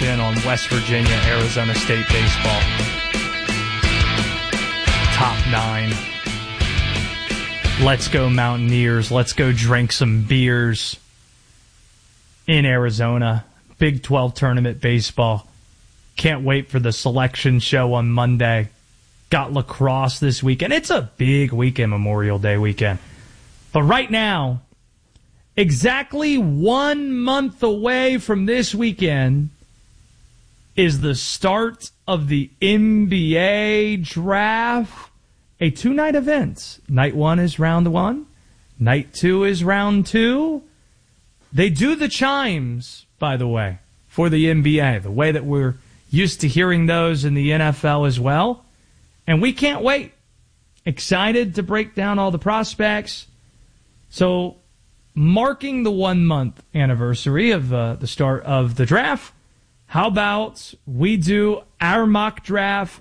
in on West Virginia, Arizona State baseball. Top 9. Let's go Mountaineers. Let's go drink some beers in Arizona. Big 12 tournament baseball. Can't wait for the selection show on Monday. Got lacrosse this weekend. It's a big weekend, Memorial Day weekend. But right now, exactly 1 month away from this weekend is the start of the NBA draft. A 2-night event. Night 1 is round 1. Night 2 is round 2. They do the chimes, by the way, for the NBA, the way that we're used to hearing those in the NFL as well. And we can't wait. Excited to break down all the prospects. So, marking the 1 month anniversary of the start of the draft, how about we do our mock draft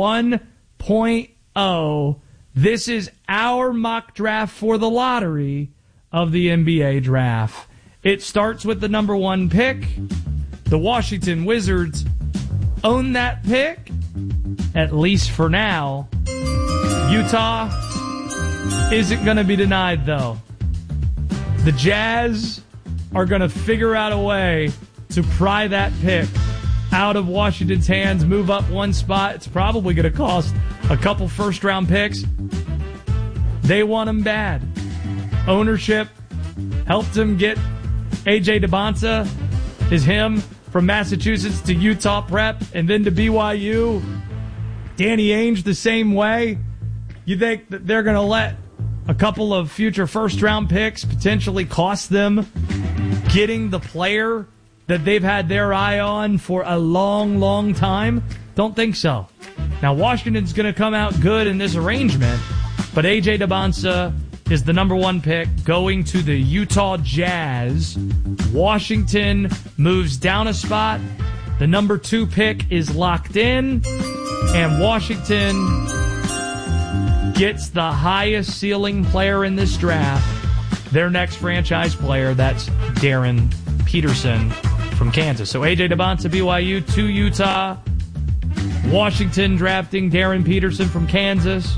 1.0? This is our mock draft for the lottery of the NBA draft. It starts with the number 1 pick. The Washington Wizards own that pick, at least for now. Utah isn't going to be denied, though. The Jazz are going to figure out a way to pry that pick out of Washington's hands, move up 1 spot. It's probably going to cost a couple first-round picks. They want him bad. Ownership helped him get A.J. DeBonta, is him from Massachusetts to Utah Prep and then to BYU. Danny Ainge the same way. You think that they're going to let a couple of future first-round picks potentially cost them getting the player that they've had their eye on for a long, long time? Don't think so. Now, Washington's going to come out good in this arrangement, but A.J. DeBonta is the number 1 pick going to the Utah Jazz. Washington moves down a spot. The number 2 pick is locked in, and Washington gets the highest ceiling player in this draft, their next franchise player. That's Darren Peterson from Kansas. So A.J. DeBonta, BYU, to Utah. Washington drafting Darren Peterson from Kansas.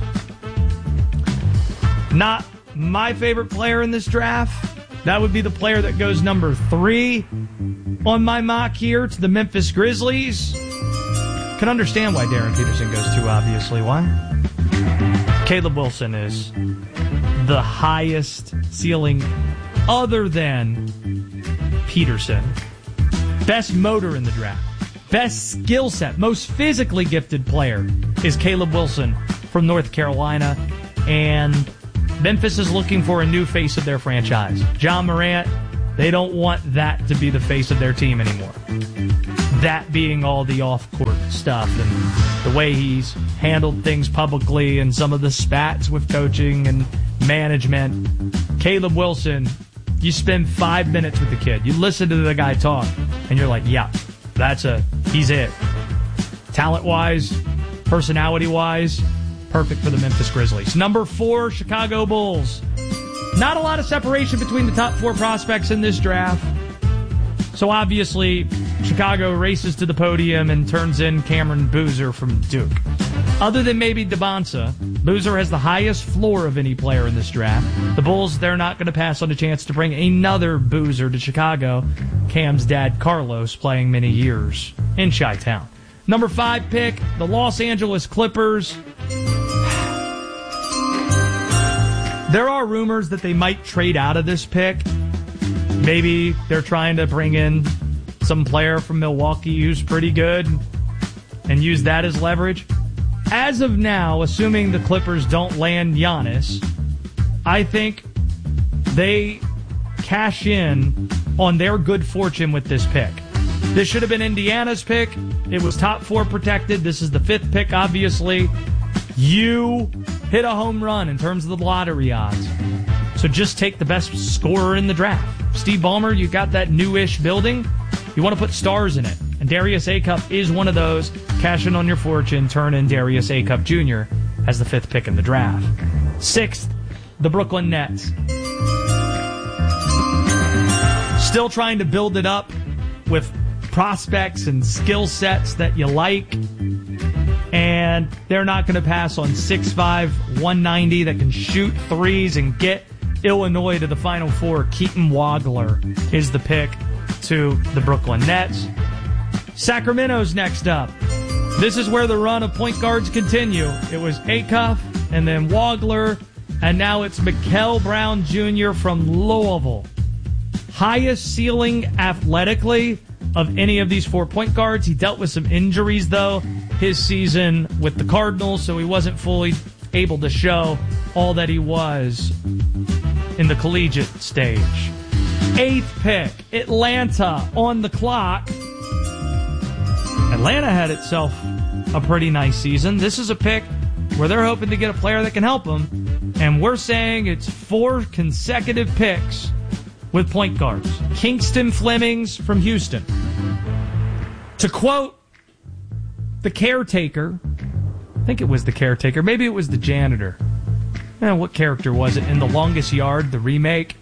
Not my favorite player in this draft. That would be the player that goes number 3 on my mock here to the Memphis Grizzlies. Can understand why Darren Peterson goes 2, obviously. Why? Caleb Wilson is the highest ceiling other than Peterson. Best motor in the draft. Best skill set. Most physically gifted player is Caleb Wilson from North Carolina. And Memphis is looking for a new face of their franchise. John Morant, they don't want that to be the face of their team anymore. That being all the off-court stuff and the way he's handled things publicly and some of the spats with coaching and management. Caleb Wilson, you spend 5 minutes with the kid. You listen to the guy talk, and you're like, yeah, he's it. Talent-wise, personality-wise, perfect for the Memphis Grizzlies. Number 4, Chicago Bulls. Not a lot of separation between the top 4 prospects in this draft. So obviously, Chicago races to the podium and turns in Cameron Boozer from Duke. Other than maybe DeBonta, Boozer has the highest floor of any player in this draft. The Bulls, they're not going to pass on the chance to bring another Boozer to Chicago. Cam's dad, Carlos, playing many years in Chi-Town. Number 5 pick, the Los Angeles Clippers. There are rumors that they might trade out of this pick. Maybe they're trying to bring in some player from Milwaukee who's pretty good and use that as leverage. As of now, assuming the Clippers don't land Giannis, I think they cash in on their good fortune with this pick. This should have been Indiana's pick. It was top 4 protected. This is the 5th pick, obviously. You hit a home run in terms of the lottery odds. So just take the best scorer in the draft. Steve Ballmer, you got that newish building. You want to put stars in it. And Darius Acup is one of those. Cash in on your fortune. Turn in Darius Acup Jr. as the 5th pick in the draft. 6th, the Brooklyn Nets. Still trying to build it up with prospects and skill sets that you like. And they're not going to pass on 6'5", 190 that can shoot threes and get Illinois to the Final Four. Keaton Wagler is the pick to the Brooklyn Nets. Sacramento's next up. This is where the run of point guards continue. It was Acuff and then Wagler, and now it's Mikael Brown Jr. from Louisville. Highest ceiling athletically of any of these 4 point guards. He dealt with some injuries, though, his season with the Cardinals, so he wasn't fully able to show all that he was in the collegiate stage. 8th pick, Atlanta on the clock. Atlanta had itself a pretty nice season. This is a pick where they're hoping to get a player that can help them, and we're saying it's 4 consecutive picks with point guards. Kingston Flemings from Houston. To quote the caretaker, I think it was the caretaker, maybe it was the janitor. What character was it in The Longest Yard, the remake?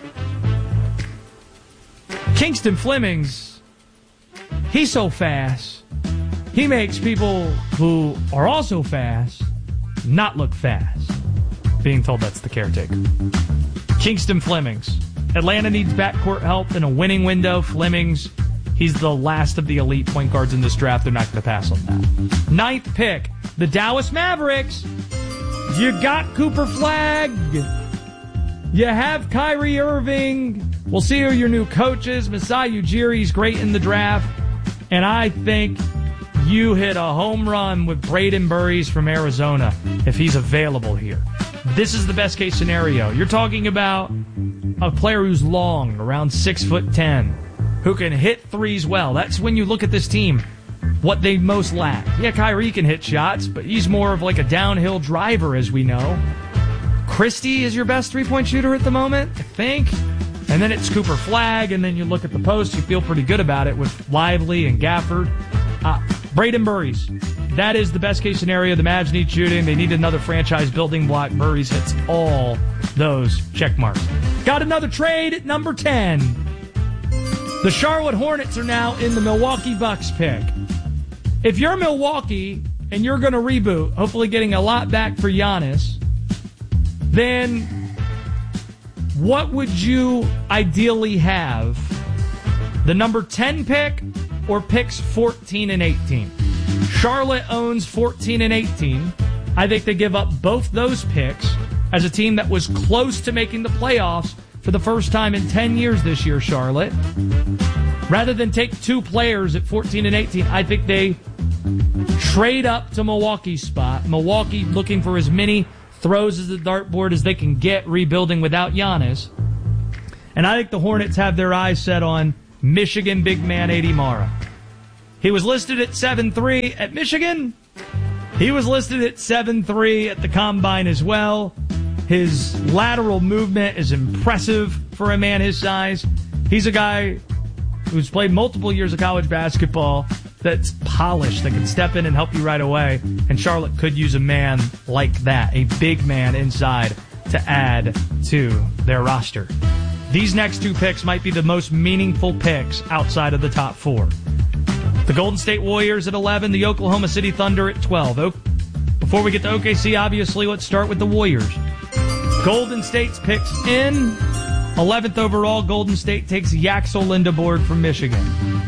Kingston Flemings, he's so fast, he makes people who are also fast not look fast. Being told that's the caretaker. Kingston Flemings. Atlanta needs backcourt help in a winning window. Flemings, he's the last of the elite point guards in this draft. They're not going to pass on that. 9th pick, the Dallas Mavericks. You got Cooper Flagg. You have Kyrie Irving. We'll see who your new coach is. Masai Ujiri's great in the draft. And I think you hit a home run with Braden Burries from Arizona if he's available here. This is the best case scenario. You're talking about a player who's long, around 6'10", who can hit threes well. That's when you look at this team, what they most lack. Yeah, Kyrie can hit shots, but he's more of like a downhill driver, as we know. Christie is your best three-point shooter at the moment, I think. And then it's Cooper Flagg, and then you look at the post, you feel pretty good about it with Lively and Gafford. Braden Burries. That is the best case scenario. The Mavs need shooting. They need another franchise building block. Burries hits all those check marks. Got another trade at number 10. The Charlotte Hornets are now in the Milwaukee Bucks pick. If you're Milwaukee and you're going to reboot, hopefully getting a lot back for Giannis, then what would you ideally have? The number 10 pick or picks 14 and 18? Charlotte owns 14 and 18. I think they give up both those picks as a team that was close to making the playoffs for the first time in 10 years this year, Charlotte. Rather than take 2 players at 14 and 18, I think they trade up to Milwaukee's spot. Milwaukee looking for as many throws as the dartboard as they can get rebuilding without Giannis. And I think the Hornets have their eyes set on Michigan big man A.D. Mara. He was listed at 7'3" at Michigan. He was listed at 7'3" at the Combine as well. His lateral movement is impressive for a man his size. He's a guy who's played multiple years of college basketball that's polished, that can step in and help you right away. And Charlotte could use a man like that, a big man inside, to add to their roster. These next 2 picks might be the most meaningful picks outside of the top 4. The Golden State Warriors at 11, the Oklahoma City Thunder at 12. Before we get to OKC, obviously, let's start with the Warriors. Golden State's picks in. 11th overall, Golden State takes Yaxel Lindebord from Michigan.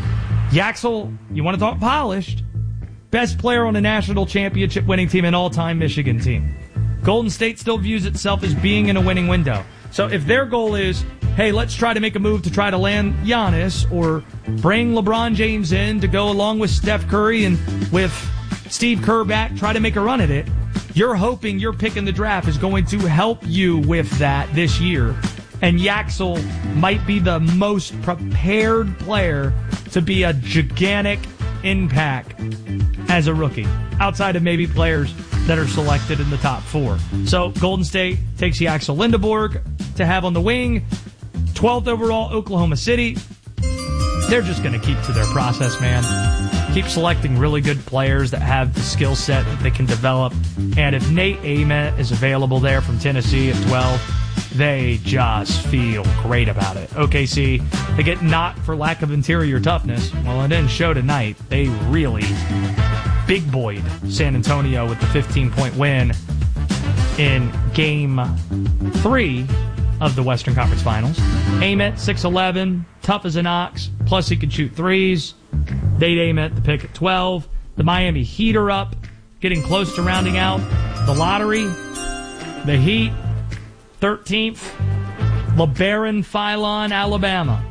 Yaxel, you want to talk polished? Best player on a national championship winning team and all-time Michigan team. Golden State still views itself as being in a winning window. So if their goal is, hey, let's try to make a move to try to land Giannis or bring LeBron James in to go along with Steph Curry and with Steve Kerr back, try to make a run at it, you're hoping your pick in the draft is going to help you with that this year. And Yaxel might be the most prepared player to be a gigantic impact as a rookie, outside of maybe players that are selected in the top 4. So Golden State takes Yaxel Lindebord to have on the wing. 12th overall, Oklahoma City. They're just going to keep to their process, man. Keep selecting really good players that have the skill set that they can develop. And if Nate Ament is available there from Tennessee at 12, they just feel great about it. OKC, they get knocked for lack of interior toughness. Well, it didn't show tonight. They really big boyed San Antonio with the 15-point win in Game 3 of the Western Conference Finals. Ament, 6'11", tough as an ox, plus he can shoot threes. They'd Ament the pick at 12. The Miami Heat are up, getting close to rounding out the lottery. The Heat, 13th. LeBaron Philon, Alabama.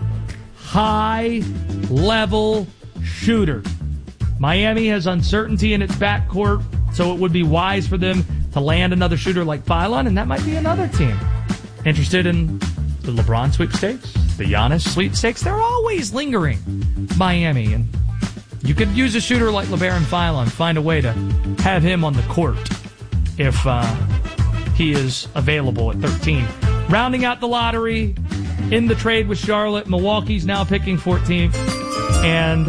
High-level shooter. Miami has uncertainty in its backcourt, so it would be wise for them to land another shooter like Philon, and that might be another team interested in the LeBron sweepstakes, the Giannis sweepstakes. They're always lingering, Miami, and you could use a shooter like LeBaron Philon, find a way to have him on the court if he is available at 13. Rounding out the lottery, in the trade with Charlotte, Milwaukee's now picking 14th, and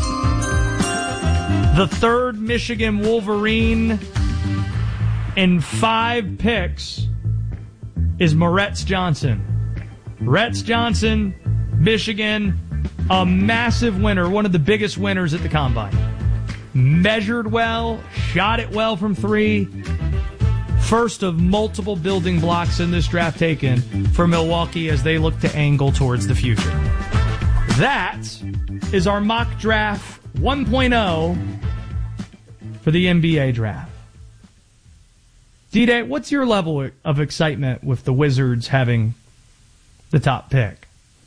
the third Michigan Wolverine in 5 picks is Moretz Johnson. Moretz Johnson, Michigan, a massive winner, one of the biggest winners at the Combine. Measured well, shot it well from 3. First of multiple building blocks in this draft taken for Milwaukee as they look to angle towards the future. That is our mock draft 1.0 for the NBA draft. D-Day, what's your level of excitement with the Wizards having the top pick?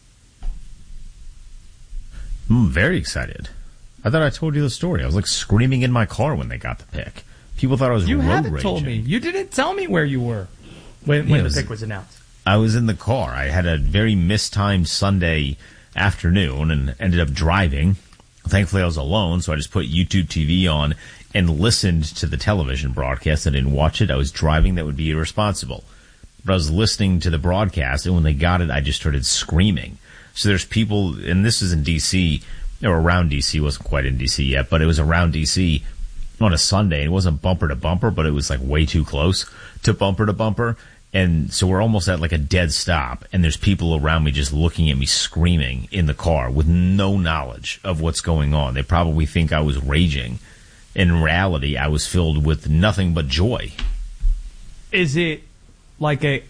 I'm very excited. I thought I told you the story. I was like screaming in my car when they got the pick. People thought I was road raging. You haven't told me. You didn't tell me where you were when the pick was announced. I was in the car. I had a very mistimed Sunday afternoon and ended up driving. Thankfully, I was alone, so I just put YouTube TV on and listened to the television broadcast. I didn't watch it. I was driving. That would be irresponsible. But I was listening to the broadcast, and when they got it, I just started screaming. So there's people, and this is in D.C., or around D.C., wasn't quite in D.C. yet, but it was around D.C. on a Sunday. It wasn't bumper to bumper, but it was like way too close to bumper to bumper. And so we're almost at like a dead stop, and there's people around me just looking at me screaming in the car with no knowledge of what's going on. They probably think I was raging. In reality, I was filled with nothing but joy. Is it like a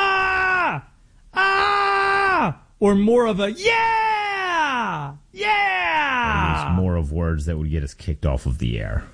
or more of a yeah? It's more of words that would get us kicked off of the air.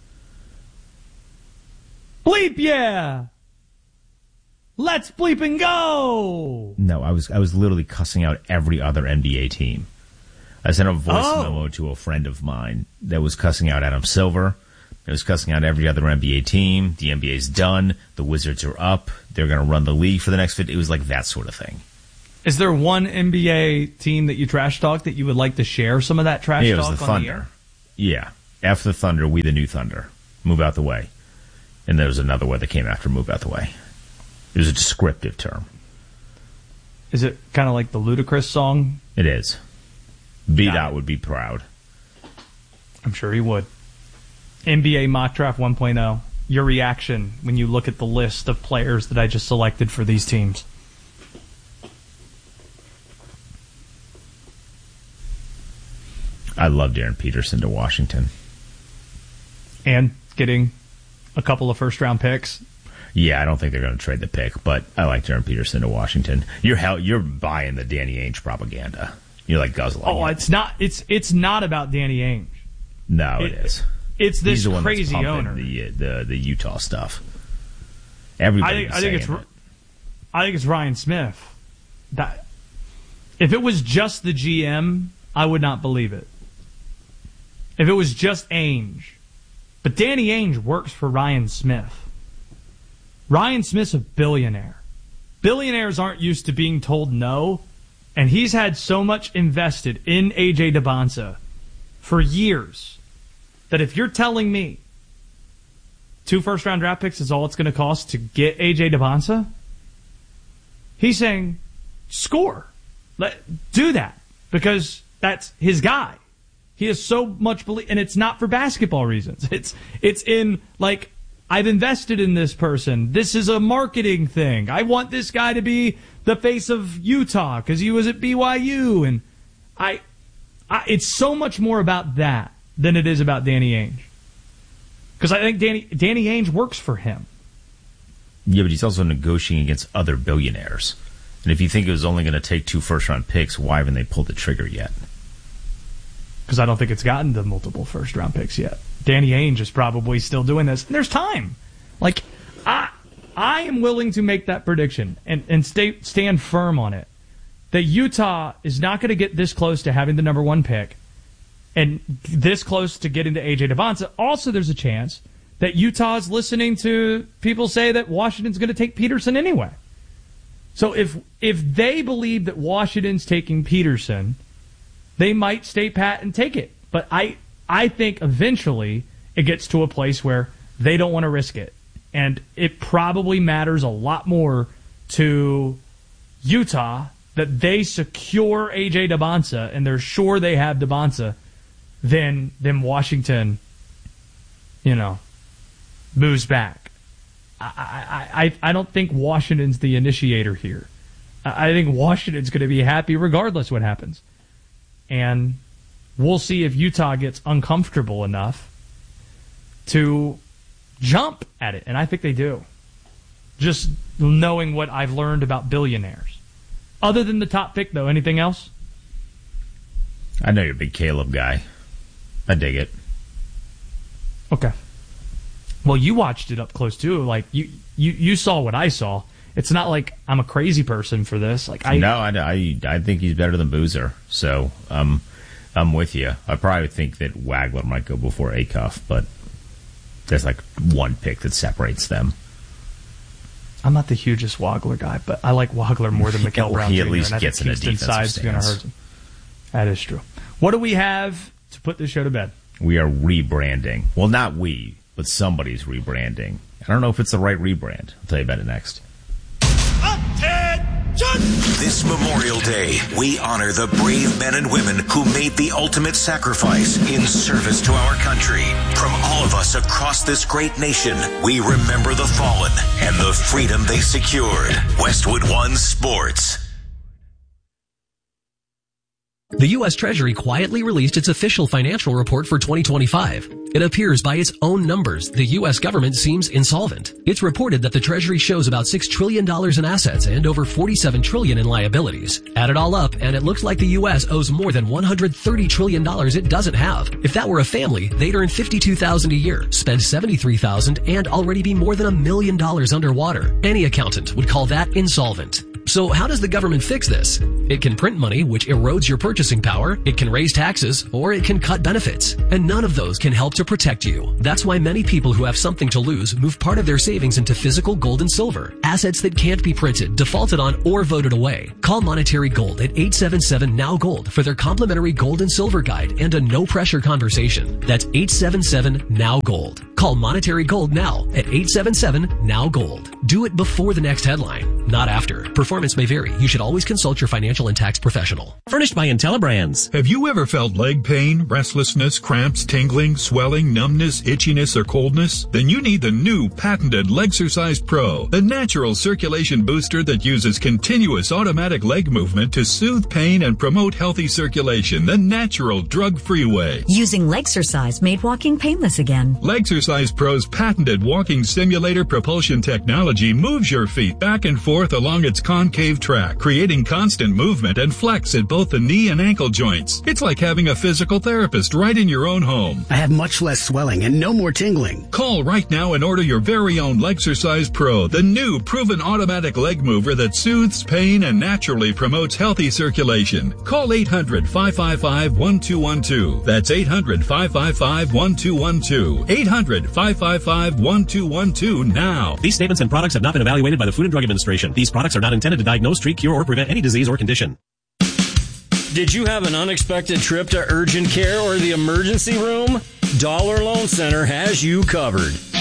Bleep yeah! Let's bleep and go! No, I was literally cussing out every other NBA team. I sent a voice memo to a friend of mine that was cussing out Adam Silver. It was cussing out every other NBA team. The NBA's done. The Wizards are up. They're going to run the league for the next 50. It was like that sort of thing. Is there one NBA team that you trash talk that you would like to share some of that trash talk on the air? It was the Thunder. Yeah. After the Thunder, we the new Thunder. Move out the way. And there was another word that came after move out the way. It was a descriptive term. Is it kind of like the Ludacris song? It is. B-Dot would be proud. I'm sure he would. NBA Mock Draft 1.0. Your reaction when you look at the list of players that I just selected for these teams. I love Darren Peterson to Washington. And getting a couple of first-round picks. Yeah, I don't think they're going to trade the pick, but I like Darren Peterson to Washington. You're buying the Danny Ainge propaganda. You're like guzzling. Oh, it's not about Danny Ainge. No, it is. It's this He's the one crazy that's owner. The Utah stuff. Everybody. I think it's Ryan Smith. That if it was just the GM, I would not believe it. If it was just Ainge, but Danny Ainge works for Ryan Smith. Ryan Smith's a billionaire. Billionaires aren't used to being told no, and he's had so much invested in AJ Debonsa for years that if you're telling me 2 first-round draft picks is all it's going to cost to get AJ Debonsa, he's saying, score. Do that, because that's his guy. He has so much belief, and it's not for basketball reasons. It's in, like, I've invested in this person. This is a marketing thing. I want this guy to be the face of Utah because he was at BYU. And it's so much more about that than it is about Danny Ainge. Because I think Danny Ainge works for him. Yeah, but he's also negotiating against other billionaires. And if you think it was only going to take 2 first-round picks, why haven't they pulled the trigger yet? Because I don't think it's gotten to multiple first-round picks yet. Danny Ainge is probably still doing this. And there's time. Like, I am willing to make that prediction and stand firm on it. That Utah is not going to get this close to having the number 1 pick and this close to getting to A.J. Devonta. Also, there's a chance that Utah is listening to people say that Washington's going to take Peterson anyway. So if they believe that Washington's taking Peterson, they might stay pat and take it. But I think eventually it gets to a place where they don't want to risk it. And it probably matters a lot more to Utah that they secure A.J. Devonta and they're sure they have Devonta than Washington, moves back. I don't think Washington's the initiator here. I think Washington's going to be happy regardless what happens. And we'll see if Utah gets uncomfortable enough to jump at it. And I think they do. Just knowing what I've learned about billionaires. Other than the top pick, though, anything else? I know you're a big Caleb guy. I dig it. Okay. Well, you watched it up close, too. Like, you saw what I saw. It's not like I'm a crazy person for this. No, I think he's better than Boozer. So, I'm with you. I probably think that Wagler might go before Acuff, but there's like 1 pick that separates them. I'm not the hugest Wagler guy, but I like Wagler more than Mikael Brown Jr. He at least gets in a defensive stance. That is true. What do we have to put this show to bed? We are rebranding. Well, not we, but somebody's rebranding. I don't know if it's the right rebrand. I'll tell you about it next. This Memorial Day, we honor the brave men and women who made the ultimate sacrifice in service to our country. From all of us across this great nation, we remember the fallen and the freedom they secured. Westwood One Sports. The U.S. Treasury quietly released its official financial report for 2025. It appears by its own numbers the U.S. government seems insolvent. It's reported that the Treasury shows about $6 trillion in assets and over $47 trillion in liabilities. Add it all up, and it looks like the U.S. owes more than $130 trillion it doesn't have. If that were a family, they'd earn $52,000 a year, spend $73,000, and already be more than $1 million underwater. Any accountant would call that insolvent. So how does the government fix this? It can print money, which erodes your purchasing power. It can raise taxes, or it can cut benefits. And none of those can help to protect you. That's why many people who have something to lose move part of their savings into physical gold and silver. Assets that can't be printed, defaulted on, or voted away. Call Monetary Gold at 877-NOW-GOLD for their complimentary gold and silver guide and a no-pressure conversation. That's 877-NOW-GOLD. Call Monetary Gold now at 877-NOW-GOLD. Do it before the next headline, not after. Performance may vary. You should always consult your financial and tax professional. Furnished by IntelliBrands. Have you ever felt leg pain, restlessness, cramps, tingling, swelling, numbness, itchiness, or coldness? Then you need the new patented Legsercise Pro, the natural circulation booster that uses continuous automatic leg movement to soothe pain and promote healthy circulation the natural drug-free way. Using Legsercise made walking painless again. Legsercise Pro's patented walking simulator propulsion technology moves your feet back and forth along its concave track, creating constant movement and flex at both the knee and ankle joints. It's like having a physical therapist right in your own home. I have much less swelling and no more tingling. Call right now and order your very own Legsercise Pro, the new proven automatic leg mover that soothes pain and naturally promotes healthy circulation. Call 800-555-1212. That's 800-555-1212. 800-555-1212 now. These statements and products have not been evaluated by the Food and Drug Administration. These products are not intended to diagnose, treat, cure, or prevent any disease or condition. Did you have an unexpected trip to urgent care or the emergency room? Dollar Loan Center has you covered.